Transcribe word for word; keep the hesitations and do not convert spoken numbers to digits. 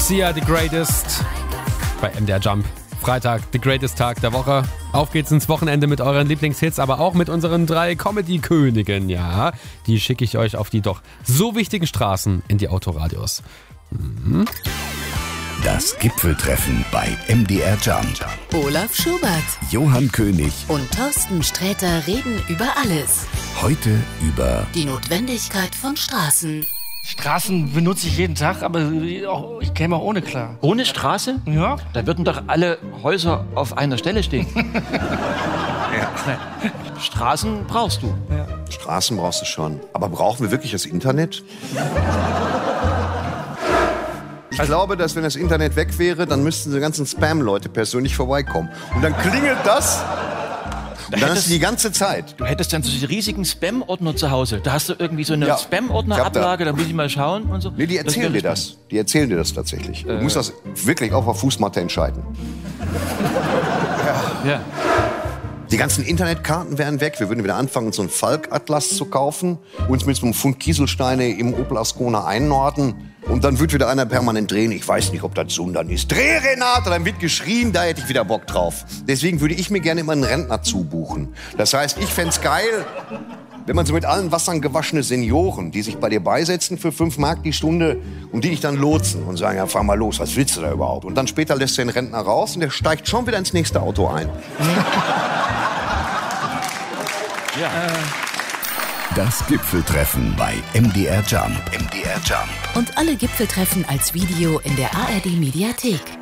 Sia, The Greatest bei M D R Jump. Freitag, The Greatest Tag der Woche. Auf geht's ins Wochenende mit euren Lieblingshits, aber auch mit unseren drei Comedy-Königen, ja. Die schicke ich euch auf die doch so wichtigen Straßen in die Autoradios. Mhm. Das Gipfeltreffen bei M D R Jump. Olaf Schubert, Johann König und Thorsten Sträter reden über alles. Heute über Die Notwendigkeit von Straßen. Straßen benutze ich jeden Tag, aber auch, ich käme auch ohne klar. Ohne Straße? Ja. Da würden doch alle Häuser auf einer Stelle stehen. Ja. Straßen brauchst du. Ja. Straßen brauchst du schon. Aber brauchen wir wirklich das Internet? Ich glaube, dass wenn das Internet weg wäre, dann müssten die ganzen Spam-Leute persönlich vorbeikommen. Und dann klingelt das. Und dann ist die ganze Zeit. Du hättest dann so die riesigen Spam-Ordner zu Hause. Da hast du irgendwie so eine Ja, Spam-Ordner-Ablage, da muss ich mal schauen und so. Nee, die erzählen dir das. Die erzählen dir das tatsächlich. Du musst das wirklich auch auf Fußmatte entscheiden. Ja. Die ganzen Internetkarten wären weg. Wir würden wieder anfangen, uns so einen Falk-Atlas zu kaufen. Uns mit so einem Pfund Kieselsteine im Opel Ascona einnorden. Und dann wird wieder einer permanent drehen. Ich weiß nicht, ob das so dann ist. Dreh, Renate! Dann wird geschrien, da hätte ich wieder Bock drauf. Deswegen würde ich mir gerne immer einen Rentner zubuchen. Das heißt, ich fänd's geil, wenn man so mit allen Wassern gewaschene Senioren, die sich bei dir beisetzen für fünf Mark die Stunde und die dich dann lotsen und sagen, ja, fahr mal los, was willst du da überhaupt? Und dann später lässt du den Rentner raus und der steigt schon wieder ins nächste Auto ein. Ja. Das Gipfeltreffen bei M D R Jump. M D R Jump. Und alle Gipfeltreffen als Video in der A R D Mediathek.